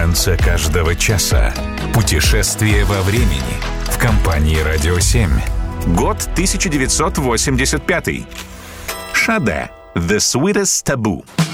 конце каждого часа. Путешествие во времени в компании «Радио 7». Год 1985. Шаде. The Sweetest Taboo.